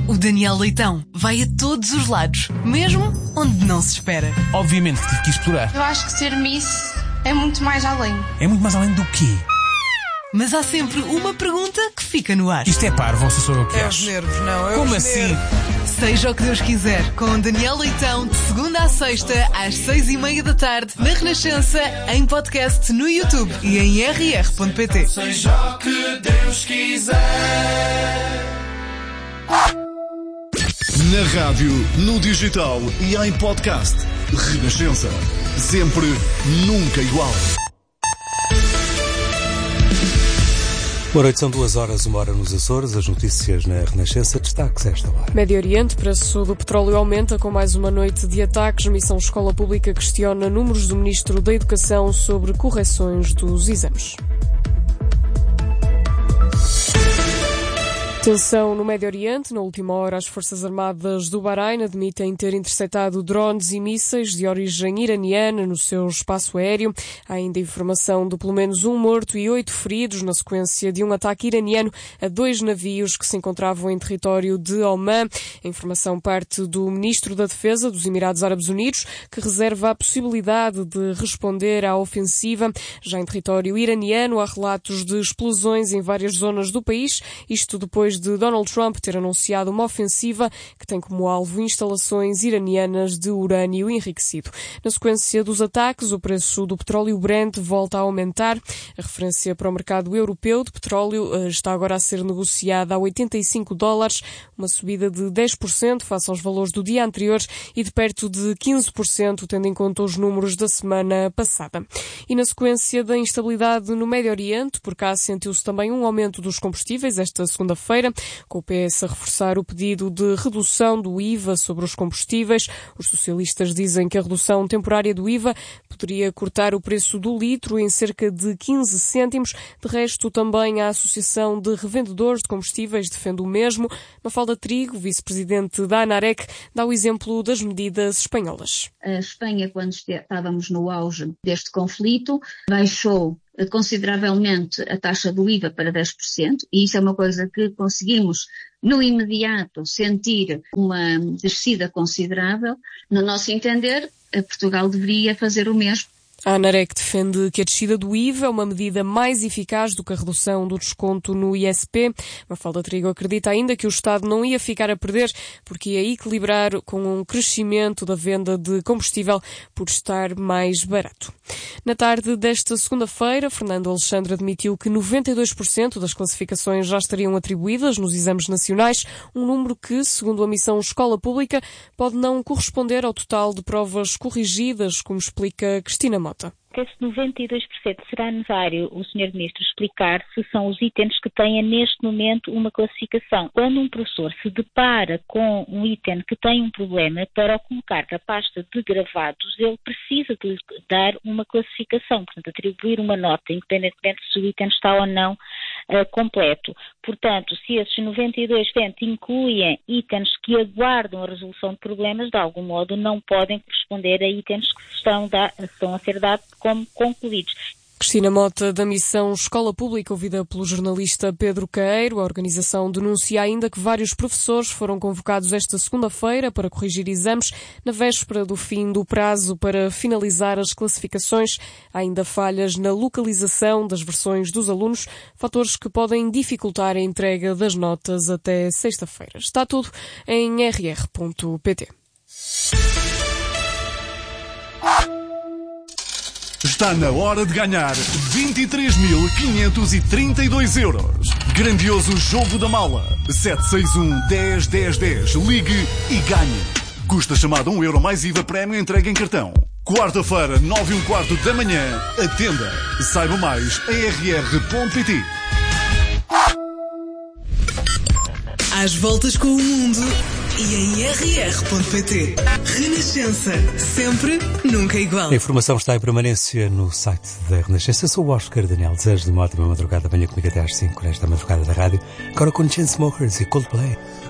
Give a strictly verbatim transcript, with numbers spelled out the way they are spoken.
O Daniel Leitão vai a todos os lados, mesmo onde não se espera. Obviamente que tive que explorar. Eu acho que ser Miss é muito mais além. É muito mais além do quê? Mas há sempre uma pergunta que fica no ar. Isto é parvo, ou sou eu que É acho? os nervos, não. É Como os assim? nervos. Seja o que Deus quiser, com Daniel Leitão, de segunda à sexta, às seis e meia da tarde, na Renascença, em podcast no YouTube e em r r ponto p t. Seja o que Deus quiser. Na rádio, no digital e em podcast. Renascença. Sempre, nunca igual. Boa noite, são duas horas, uma hora nos Açores. As notícias na Renascença, destaques esta hora. Médio Oriente, preço do petróleo aumenta com mais uma noite de ataques. Missão Escola Pública questiona números do Ministro da Educação sobre correções dos exames. Tensão no Médio Oriente. Na última hora, as Forças Armadas do Bahrein admitem ter interceptado drones e mísseis de origem iraniana no seu espaço aéreo. Há ainda informação de pelo menos um morto e oito feridos na sequência de um ataque iraniano a dois navios que se encontravam em território de Omã. A informação parte do Ministro da Defesa dos Emirados Árabes Unidos, que reserva a possibilidade de responder à ofensiva. Já em território iraniano, há relatos de explosões em várias zonas do país, isto depois de Donald Trump ter anunciado uma ofensiva que tem como alvo instalações iranianas de urânio enriquecido. Na sequência dos ataques, o preço do petróleo Brent volta a aumentar. A referência para o mercado europeu de petróleo está agora a ser negociada a oitenta e cinco dólares, uma subida de dez por cento face aos valores do dia anterior e de perto de quinze por cento, tendo em conta os números da semana passada. E na sequência da instabilidade no Médio Oriente, por cá sentiu-se também um aumento dos combustíveis esta segunda-feira, com o P S a reforçar o pedido de redução do I V A sobre os combustíveis. Os socialistas dizem que a redução temporária do I V A poderia cortar o preço do litro em cerca de quinze cêntimos. De resto, também a Associação de Revendedores de Combustíveis defende o mesmo. Mafalda Trigo, vice-presidente da ANAREC, dá o exemplo das medidas espanholas. A Espanha, quando estávamos no auge deste conflito, baixou consideravelmente a taxa do I V A para dez por cento, e isso é uma coisa que conseguimos no imediato sentir uma descida considerável. No nosso entender, Portugal deveria fazer o mesmo. A ANAREC defende que a descida do I V A é uma medida mais eficaz do que a redução do desconto no I S P. Mafalda Trigo acredita ainda que o Estado não ia ficar a perder, porque ia equilibrar com um crescimento da venda de combustível por estar mais barato. Na tarde desta segunda-feira, Fernando Alexandre admitiu que noventa e dois por cento das classificações já estariam atribuídas nos exames nacionais, um número que, segundo a Missão Escola Pública, pode não corresponder ao total de provas corrigidas, como explica Cristina Mota. Esse noventa e dois por cento será necessário o senhor Ministro explicar se são os itens que têm neste momento uma classificação. Quando um professor se depara com um item que tem um problema, para o colocar na pasta de gravados, ele precisa de lhe dar uma classificação, portanto, atribuir uma nota, independentemente se o item está ou não uh, completo. Portanto, se esses noventa e dois por cento incluem itens que aguardam a resolução de problemas, de algum modo não podem corresponder a itens que estão, da, estão a ser dados como concluídos. Cristina Mota, da Missão Escola Pública, ouvida pelo jornalista Pedro Caeiro. A organização denuncia ainda que vários professores foram convocados esta segunda-feira para corrigir exames na véspera do fim do prazo para finalizar as classificações. Há ainda falhas na localização das versões dos alunos, fatores que podem dificultar a entrega das notas até sexta-feira. Está tudo em r r ponto p t. Está na hora de ganhar vinte e três mil quinhentos e trinta e dois euros. Grandioso jogo da mala. sete seis um, dez, dez, dez. Ligue e ganhe. Custa chamada um euro mais I V A prémio entregue em cartão. Quarta-feira, nove e um quarto da manhã. Atenda. Saiba mais em r r ponto p t. Às voltas com o mundo e em r r ponto p t. Renascença. Sempre, nunca igual. A informação está em permanência no site da Renascença. Sou o Oscar Daniel. Desejo de uma ótima madrugada. Venha comigo até às cinco nesta madrugada da rádio. Agora com Chainsmokers e Coldplay.